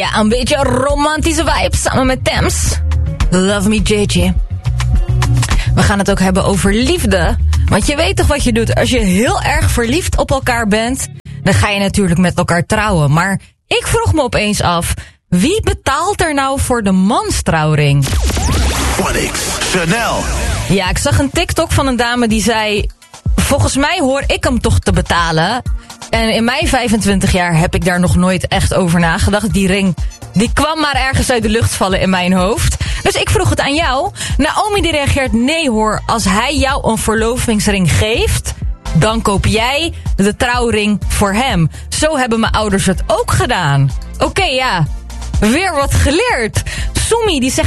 Ja, een beetje romantische vibe samen met Thames. Love me, JJ. We gaan het ook hebben over liefde. Want je weet toch wat je doet? Als je heel erg verliefd op elkaar bent, dan ga je natuurlijk met elkaar trouwen. Maar ik vroeg me opeens af, wie betaalt er nou voor de manstrouwring? Phonics, Chanel. Ja, ik zag een TikTok van een dame die zei, volgens mij hoor ik hem toch te betalen. En in mijn 25 jaar heb ik daar nog nooit echt over nagedacht. Die ring, die kwam maar ergens uit de lucht vallen in mijn hoofd. Dus ik vroeg het aan jou. Naomi die reageert, nee hoor, als hij jou een verlovingsring geeft, dan koop jij de trouwring voor hem. Zo hebben mijn ouders het ook gedaan. Oké, ja, weer wat geleerd. Soemi die zegt